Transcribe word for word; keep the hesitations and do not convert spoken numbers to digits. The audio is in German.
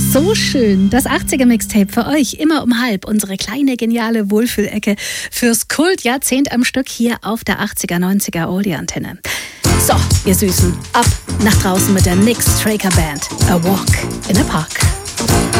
So schön. Das achtziger-Mixtape für euch. Immer um halb. Unsere kleine, geniale Wohlfühlecke fürs Kultjahrzehnt am Stück hier auf der achtziger, neunziger Oldie-Antenne. So, ihr Süßen. Ab nach draußen mit der Nick Straker Band. A Walk in a Park.